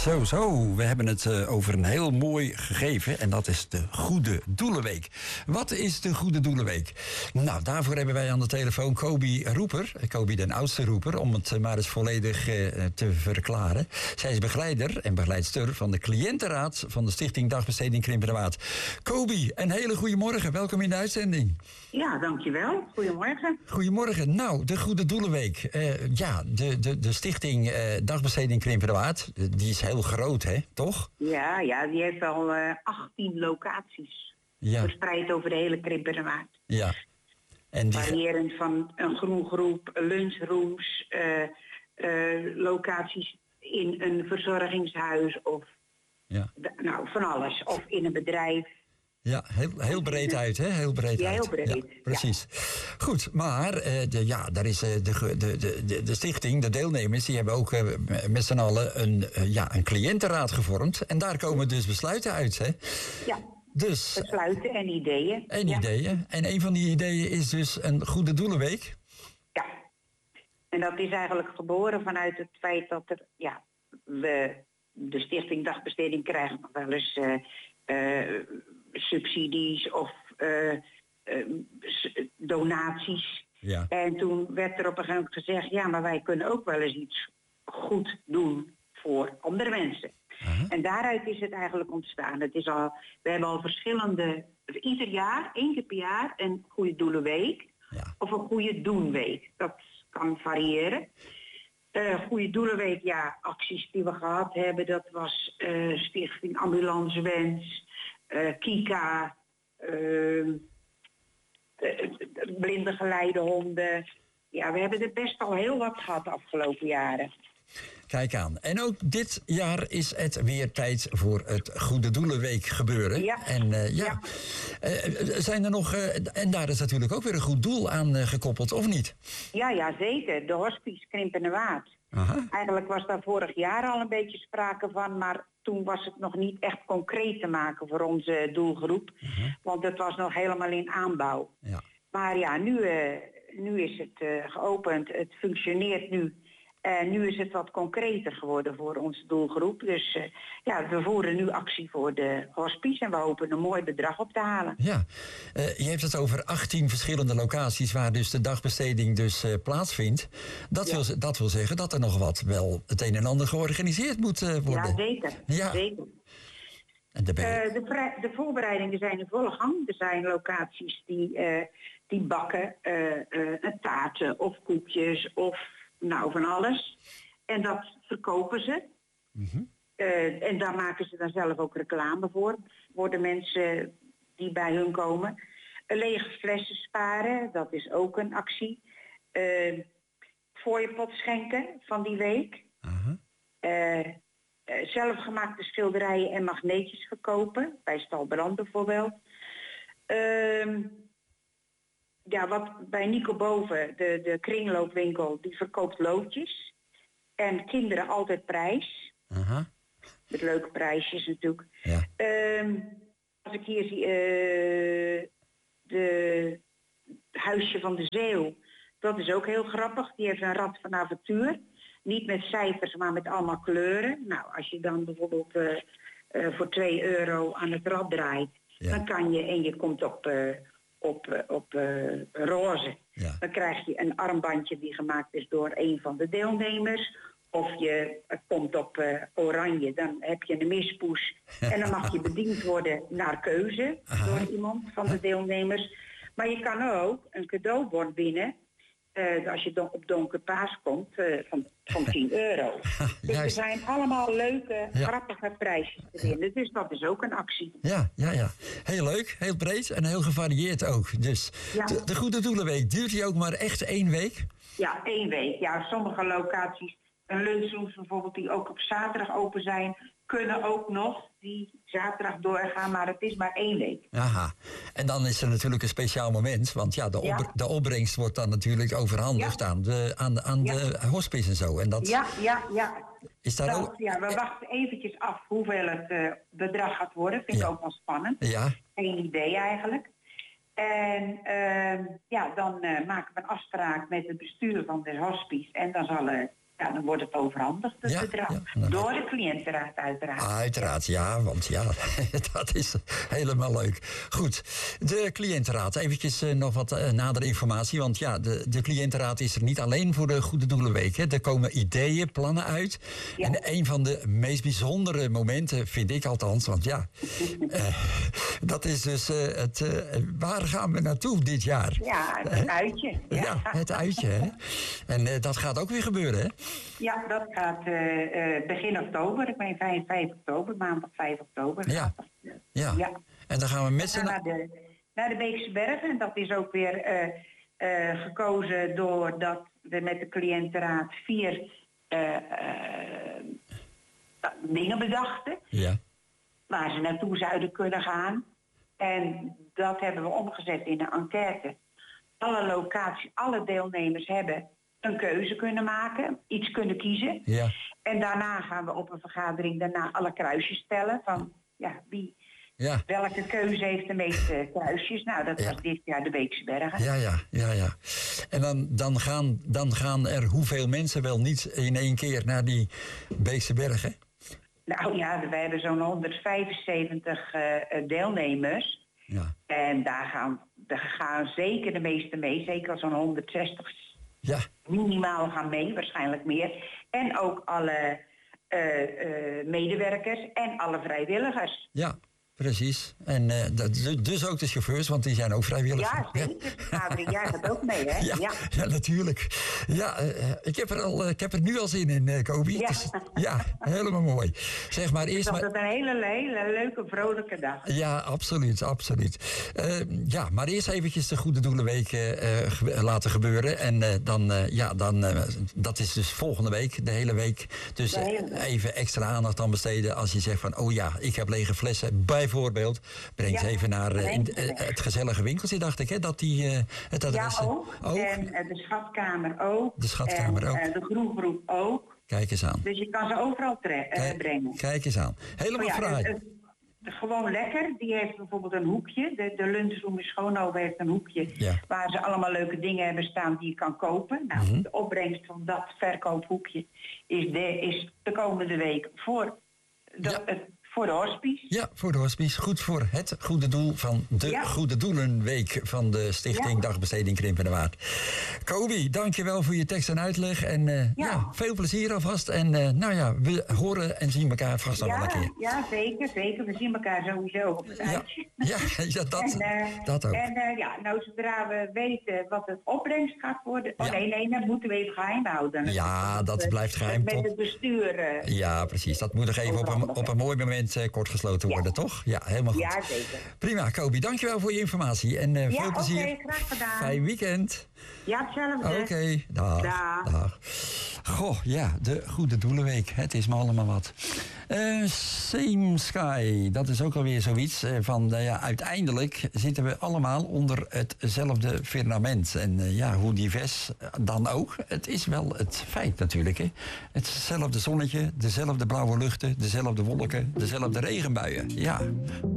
Zo. We hebben het over een heel mooi gegeven en dat is de Goede Doelenweek. Wat is de Goede Doelenweek? Nou, daarvoor hebben wij aan de telefoon Kobi Roeper, Kobi den oudste Roeper, om het maar eens volledig te verklaren. Zij is begeleider en begeleidster van de cliëntenraad van de Stichting Dagbesteding Krimpen de Waard. Kobi, een hele goede morgen. Welkom in de uitzending. Ja, dankjewel. Goedemorgen. Goedemorgen. Nou, de Goede Doelenweek. De Stichting Dagbesteding Krimpen de Waard, die is heel groot, hè? Toch? Ja, die heeft al 18 locaties verspreid over de hele Krimpen de Waard. Ja. En die... Variërend van een groengroep, lunchrooms, locaties in een verzorgingshuis of van alles. Of in een bedrijf. Ja, heel breed uit, hè? Heel breed uit. Heel breed. Ja, precies. Ja. Goed, maar daar is de stichting, de deelnemers, die hebben ook met z'n allen een cliëntenraad gevormd. En daar komen dus besluiten uit, hè? Ja. Dus, besluiten en ideeën. En een van die ideeën is dus een Goede Doelenweek. Ja. En dat is eigenlijk geboren vanuit het feit dat we de Stichting Dagbesteding krijgen nog wel eens subsidies of donaties. Ja. En toen werd er op een gegeven moment gezegd, ja, maar wij kunnen ook wel eens iets goed doen voor andere mensen. Uh-huh. En daaruit is het eigenlijk ontstaan. We hebben al verschillende, ieder jaar, 1 keer per jaar, een Goede Doelenweek of een Goede Doenweek. Dat kan variëren. Goede Doelenweek, acties die we gehad hebben, dat was Stichting Ambulance Wens, Kika, blinde geleidehonden. Ja, we hebben er best al heel wat gehad de afgelopen jaren. Kijk aan. En ook dit jaar is het weer tijd voor het Goede Doelenweek gebeuren. Ja. En zijn er nog... en daar is natuurlijk ook weer een goed doel aan gekoppeld, of niet? Ja, zeker. De hospice Krimpen de Waard. Aha. Eigenlijk was daar vorig jaar al een beetje sprake van, maar toen was het nog niet echt concreet te maken voor onze doelgroep. Uh-huh. Want het was nog helemaal in aanbouw. Ja. Maar nu is het geopend. Het functioneert nu. Nu is het wat concreter geworden voor onze doelgroep. Dus we voeren nu actie voor de hospice en we hopen een mooi bedrag op te halen. Ja, je hebt het over 18 verschillende locaties waar dus de dagbesteding dus plaatsvindt. Dat wil zeggen dat er nog wel het een en ander georganiseerd moet worden. Ja, zeker. Ja. Zeker. En de voorbereidingen zijn in volle gang. Er zijn locaties die bakken taarten of koekjes of van alles. En dat verkopen ze. Mm-hmm. En daar maken ze dan zelf ook reclame voor de mensen die bij hun komen. Lege flessen sparen, dat is ook een actie. Fooiepot schenken van die week. Uh-huh. Zelfgemaakte schilderijen en magneetjes verkopen. Bij Stalbrand bijvoorbeeld. Wat bij Nico Boven, de kringloopwinkel, die verkoopt loodjes. En kinderen altijd prijs. Uh-huh. Met leuke prijsjes natuurlijk. Ja. Als ik hier zie, de Huisje van de Zeeuw, dat is ook heel grappig. Die heeft een rad van avontuur. Niet met cijfers, maar met allemaal kleuren. Nou, als je dan bijvoorbeeld voor €2 aan het rad draait, dan kan je, en je komt op roze. Ja. Dan krijg je een armbandje die gemaakt is door een van de deelnemers. Of je komt op oranje, dan heb je een mispoes. En dan mag je bediend worden naar keuze door iemand van de deelnemers. Maar je kan ook een cadeaubon winnen. Als je op Donker Paas komt, van €10. Dus er zijn allemaal leuke, grappige prijsjes te winnen. Dus dat is ook een actie. Ja. Heel leuk, heel breed en heel gevarieerd ook. Dus de Goede Doelenweek, duurt die ook maar echt 1 week? Ja, 1 week. Ja, sommige locaties, een lunchrooms bijvoorbeeld, die ook op zaterdag open zijn, kunnen ook nog die zaterdag doorgaan, maar het is maar 1 week. Aha. En dan is er natuurlijk een speciaal moment, want de opbrengst wordt dan natuurlijk overhandigd aan de hospice en zo. En dat is daar ook... Ja, we wachten eventjes af hoeveel het bedrag gaat worden. Vind ik ook wel spannend. Ja. Geen idee eigenlijk. En dan maken we een afspraak met het bestuur van de hospice en dan zal Ja, dan wordt het overhandigd, het bedrag. Door de cliëntenraad uiteraard. Uiteraard, ja, want ja, dat is helemaal leuk. Goed, de cliëntenraad. Eventjes nog wat nadere informatie. Want ja, de cliëntenraad is er niet alleen voor de Goede Doelenweek. Hè. Er komen ideeën, plannen uit. Ja. En een van de meest bijzondere momenten, vind ik althans, want ja, dat is dus waar gaan we naartoe dit jaar? Ja, het uitje. Ja, het uitje. Hè. En dat gaat ook weer gebeuren, hè? Ja, dat gaat begin oktober. Ik meen 5 oktober, maandag 5 oktober. Ja. En dan gaan we met z'n... Naar de Beekse Bergen. En dat is ook weer gekozen doordat we met de cliëntenraad 4 dingen bedachten. Ja. Waar ze naartoe zouden kunnen gaan. En dat hebben we omgezet in een enquête. Alle locaties, alle deelnemers hebben een keuze kunnen maken, iets kunnen kiezen. Ja. En daarna gaan we op een vergadering daarna alle kruisjes stellen van welke keuze heeft de meeste kruisjes. Nou, dat was dit jaar de Beekse Bergen. Ja. En dan gaan er hoeveel mensen wel niet in één keer naar die Beekse Bergen? Nou ja, we hebben zo'n 175 deelnemers. Ja. En daar gaan zeker de meeste mee, zeker zo'n 160 minimaal gaan mee, waarschijnlijk meer. En ook alle medewerkers en alle vrijwilligers. Ja, precies. En dus ook de chauffeurs, want die zijn ook vrijwilligers. Ja, zeker. Adrie, jij gaat ook mee, hè? Ja, natuurlijk. Ja, ik heb er nu al zin in, Kobi. Ja. Helemaal mooi. Zeg maar eerst maar... Dat is een hele leuke, vrolijke dag. Ja, absoluut. Maar eerst eventjes de Goede Doelenweek laten gebeuren. En dat is dus volgende week, de hele week. Dus even extra aandacht aan besteden als je zegt van... oh ja, ik heb lege flessen, bijvoorbeeld. Breng ze even naar het gezellige winkeltje, dacht ik, hè? Dat die het adres... Ja, ook. En de schatkamer ook. De schatkamer ook. De groengroep ook. Kijk eens aan. Dus je kan ze overal brengen. Kijk eens aan. Helemaal fraai. Gewoon lekker. Die heeft bijvoorbeeld een hoekje. De lunchroom in Schoonhoven heeft een hoekje... waar ze allemaal leuke dingen hebben staan die je kan kopen. Nou, de opbrengst van dat verkoophoekje is de komende week voor de hospice. Ja, voor de hospice. Goed voor het goede doel van de Goede Doelenweek van de Stichting Dagbesteding Krimpen de Waard. Kobi, dankjewel voor je tekst en uitleg. En veel plezier alvast. En we horen en zien elkaar vast nog wel een keer. Ja, zeker. We zien elkaar sowieso op het uitje. Dat ook. En zodra we weten wat het opbrengst gaat worden... Nee, dat moeten we even geheim houden. Ja, dat blijft geheim. Met het bestuur. Ja, precies. Dat moet nog even op een mooi moment kort gesloten worden, toch? Ja, helemaal goed. Ja, zeker. Prima, Kobi. Dankjewel voor je informatie. En veel plezier. Oké, graag gedaan. Fijn weekend. Ja, hetzelfde. Oké, dag. Goh, ja, de Goede Doelenweek. Het is me allemaal wat. Same Sky, dat is ook alweer zoiets van... uiteindelijk zitten we allemaal onder hetzelfde firmament. En hoe divers dan ook. Het is wel het feit natuurlijk, hè. Hetzelfde zonnetje, dezelfde blauwe luchten, dezelfde wolken, dezelfde regenbuien. Ja.